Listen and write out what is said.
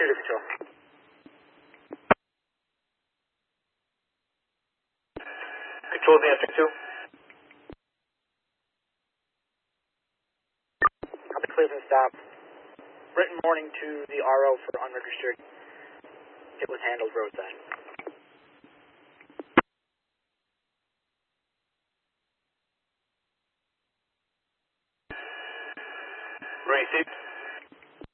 2 to control. Control the answer 2. Copy, clear from stop. Written warning to the RO for unregistered. It was handled roadside. Received.